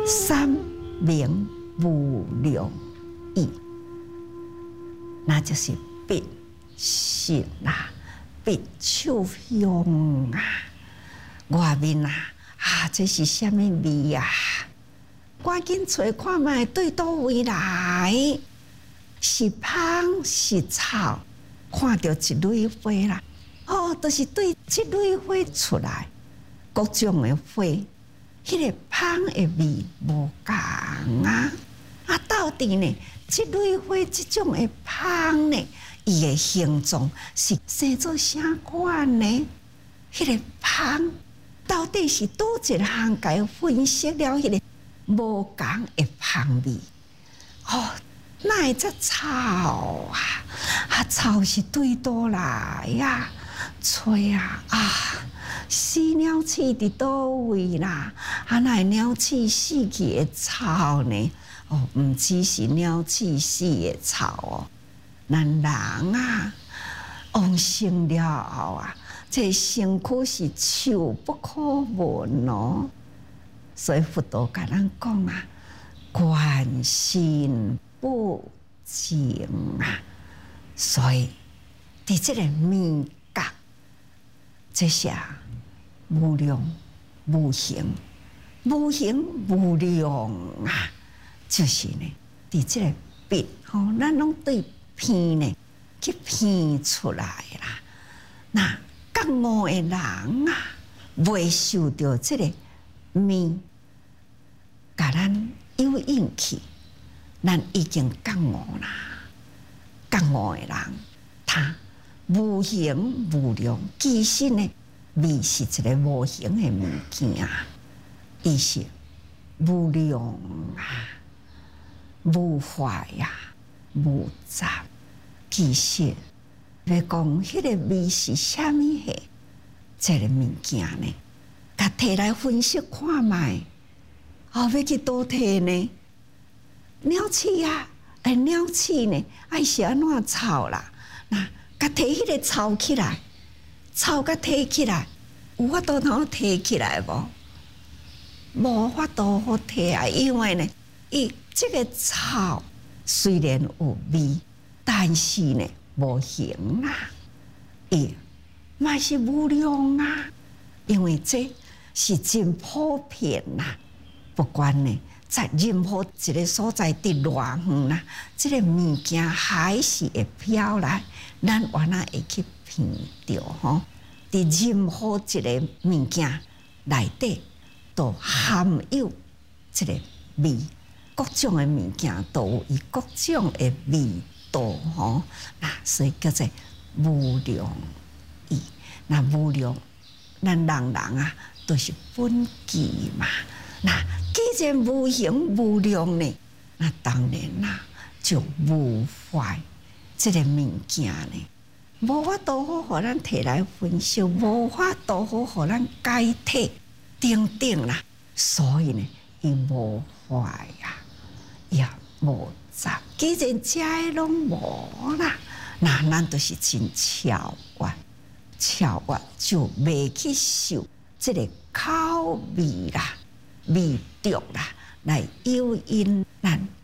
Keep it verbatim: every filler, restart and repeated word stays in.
三明无量意，那就是必信啦，必手香啊！外面啊，啊，这是什么味啊？赶紧找看卖对倒位来，是芳是草，看到一蕊花啦，哦，都、就是对这蕊花出来，各种的花，迄、那个芳的味无共啊！啊，到底呢，这蕊花这种的芳呢，伊的形状是生做啥款呢？迄、那个芳到底是倒一项解分析了迄、那个？无共的芳味哦，哪会这草啊？啊，草是对倒来呀，吹啊啊！死鸟鼠伫倒位啦？啊，哪会鸟鼠死去的草呢？哦，毋只是鸟鼠死的草哦，咱人啊，往生了后啊，这身躯是臭不可闻哦。所以佛陀甲咱讲啊，观心不净啊，所以伫这个味觉，这是啊无量无形、无形无量啊，就是呢，伫这个鼻吼，咱拢对鼻呢去鼻出来啦。那觉悟的人啊，未受到这个味。甲咱有引起，咱已经觉悟啦。觉悟的人，他无形无量，其实呢，味是一个无形的物件，伊是无量啊，无坏呀，无杂。其实要讲迄个味是啥物货，这个物件呢，甲摕来分析看卖。哦，要去倒摕呢？鸟鼠啊，哎，鸟鼠呢？爱是安怎草啦？那甲摕迄个草起来，草甲摕起来，有法度通摕起来无？无法度好摕啊！因为呢，伊这个草虽然有味，但是呢无形啊，伊嘛是无量啊，因为这是真普遍呐、啊。不管呢，在任何一个所在伫偌远啦，这个物件还是会飘来，咱原来会去闻到吼。伫任何一个物件内底都含有这个味，各种的物件都有伊各种的味道吼。那所以叫做无量意。那无量，咱人人啊都是本具嘛。那既然无形无量呢，那当然啦，就无坏这个物件呢，无法度好互咱摕来分析，无法度好互咱解体等等啦。所以呢，伊无坏呀，也无杂。既然遮个拢无啦，那咱就是真巧缘，巧缘就袂去受这个口味啦。味毒啦，来诱引咱